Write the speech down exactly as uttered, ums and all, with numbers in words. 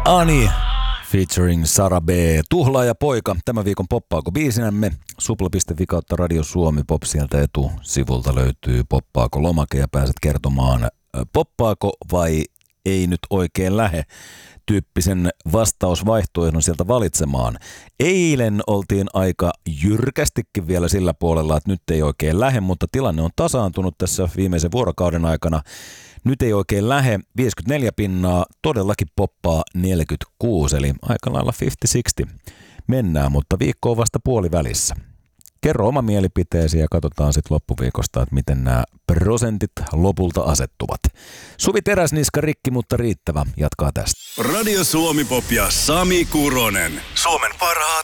Ani featuring Sara B. Tuhlaaja poika. Tämän viikon poppaako biisinämme. supla piste fi kautta Radio Suomi Pop sieltä etusivulta löytyy poppaako lomake ja pääset kertomaan poppaako vai ei nyt oikein lähe tyyppisen vastausvaihtoehdon sieltä valitsemaan. Eilen oltiin aika jyrkästikin vielä sillä puolella, että nyt ei oikein lähe, mutta tilanne on tasaantunut tässä viimeisen vuorokauden aikana. Nyt ei oikein lähe, viisikymmentäneljä pinnaa, todellakin poppaa neljäkymmentäkuusi, eli aika lailla viisikymmentä kuusikymmentä mennään, mutta viikko on vasta puolivälissä. Kerro oma mielipiteesi ja katsotaan sitten loppuviikosta, että miten nämä prosentit lopulta asettuvat. Suvi Teräsniska rikki, mutta riittävä. Jatkaa tästä. Radio Suomi Pop ja Sami Kuronen. Suomen parhaat